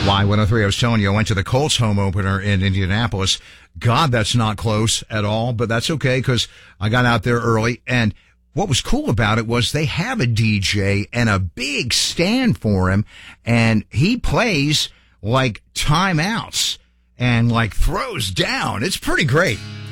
Y103, I was telling you, I went to the Colts home opener in Indianapolis. God, that's not close at all, but that's okay because I got out there early. And what was cool about it was they have a DJ and a big stand for him, and he plays like timeouts and like throws down. It's pretty great.